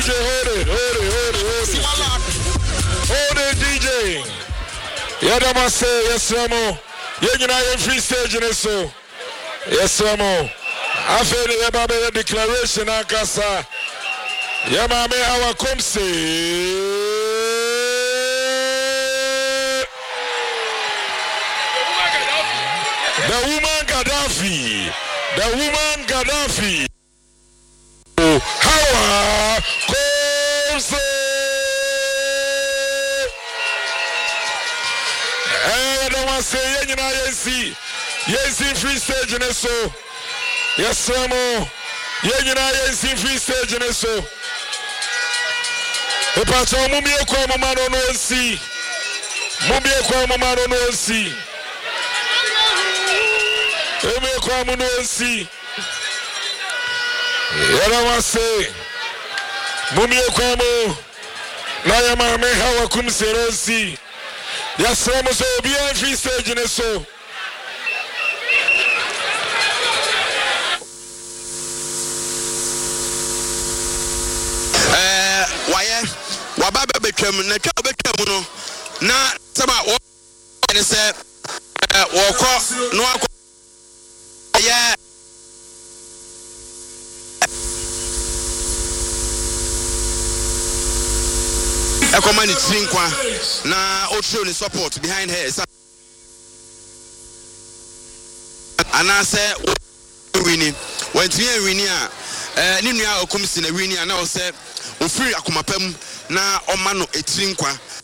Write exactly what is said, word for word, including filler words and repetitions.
J, hold it, hold it, hold it, hold it. Hold it, D J. Yadama say, yes, Ramo. Yegina in free stage in so. Yes, Ramo. I feel the Yababa declaration, Akasa. Yamame, our come say. The woman Gaddafi. The woman Gaddafi. How comes I don't want to say, you know, yes, yes, free stage in so. Yes, sir, mo. You know, yes, free stage in so. The patron, Mummy, come, man, on no see. Mummy, come, man, on no see. Mummy, come, on no see. Yarawa say Mummy Kwamo Naya Mame Hawa Kum Serosi Yasramo so be on free stage in so Eh Waya Wababa Beckham na ka Beckham no na sama wo ne se eh wo ko no akọ ya a command trinkwa na outro ni support behind her and I say winning when three winning eh ni nua okumsi na winning and I say o free akomapam na o ma no etrinkwa